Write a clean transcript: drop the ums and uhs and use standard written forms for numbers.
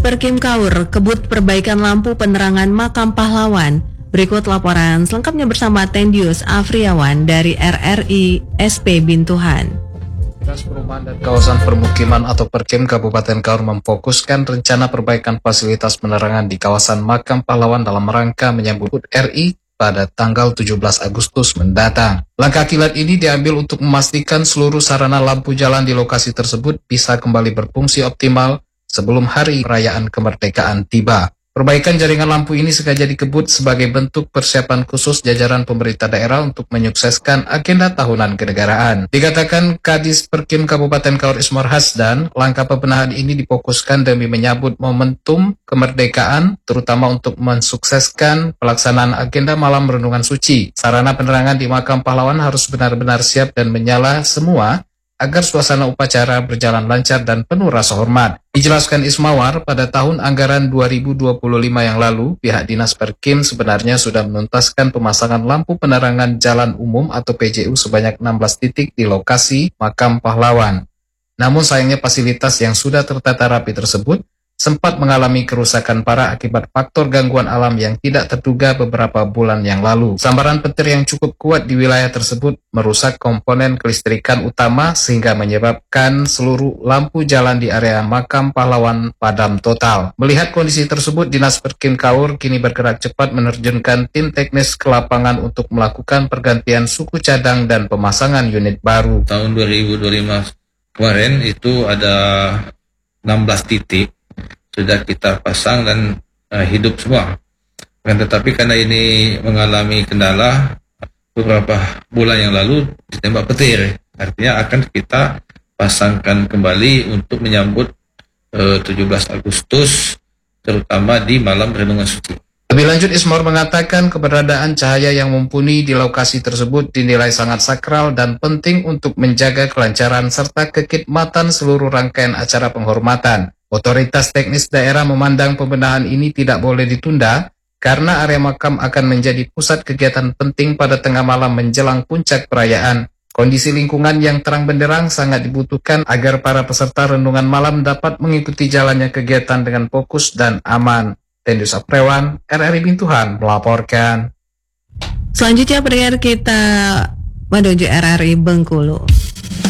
Perkim Kaur kebut perbaikan lampu penerangan makam pahlawan. Berikut laporan selengkapnya bersama Tendius Afriawan dari RRI SP Bintuhan. Dinas Perumahan dan Kawasan Permukiman atau Perkim Kabupaten Kaur memfokuskan rencana perbaikan fasilitas penerangan di kawasan makam pahlawan dalam rangka menyambut RI pada tanggal 17 Agustus mendatang. Langkah kilat ini diambil untuk memastikan seluruh sarana lampu jalan di lokasi tersebut bisa kembali berfungsi optimal sebelum hari perayaan kemerdekaan tiba. Perbaikan jaringan lampu ini sengaja dikebut sebagai bentuk persiapan khusus jajaran pemerintah daerah untuk menyukseskan agenda tahunan kenegaraan. Dikatakan Kadis Perkim Kabupaten Kaur Ismor Hasdan, langkah pembenahan ini difokuskan demi menyambut momentum kemerdekaan, terutama untuk mensukseskan pelaksanaan agenda malam renungan suci. Sarana penerangan di makam pahlawan harus benar-benar siap dan menyala semua, agar suasana upacara berjalan lancar dan penuh rasa hormat. Dijelaskan Ismawar, pada tahun anggaran 2025 yang lalu, pihak Dinas Perkim sebenarnya sudah menuntaskan pemasangan lampu penerangan jalan umum atau PJU sebanyak 16 titik di lokasi makam pahlawan. Namun sayangnya fasilitas yang sudah tertata rapi tersebut sempat mengalami kerusakan parah akibat faktor gangguan alam yang tidak terduga beberapa bulan yang lalu. Sambaran petir yang cukup kuat di wilayah tersebut merusak komponen kelistrikan utama sehingga menyebabkan seluruh lampu jalan di area makam pahlawan padam total. Melihat kondisi tersebut, Dinas Perkim Kaur kini bergerak cepat menerjunkan tim teknis ke lapangan untuk melakukan pergantian suku cadang dan pemasangan unit baru. Tahun 2025 kemarin itu ada 16 titik sudah kita pasang dan hidup semua. Tetapi karena ini mengalami kendala beberapa bulan yang lalu ditembak petir, artinya akan kita pasangkan kembali untuk menyambut 17 Agustus, terutama di malam renungan suci. Lebih lanjut, Ismor mengatakan keberadaan cahaya yang mumpuni di lokasi tersebut dinilai sangat sakral dan penting untuk menjaga kelancaran serta kekhidmatan seluruh rangkaian acara penghormatan. Otoritas teknis daerah memandang pembenahan ini tidak boleh ditunda karena area makam akan menjadi pusat kegiatan penting pada tengah malam menjelang puncak perayaan. Kondisi lingkungan yang terang benderang sangat dibutuhkan agar para peserta renungan malam dapat mengikuti jalannya kegiatan dengan fokus dan aman. Tendius Afriawan, RRI Bintuhan melaporkan. Selanjutnya pendengar kita menuju RRI Bengkulu.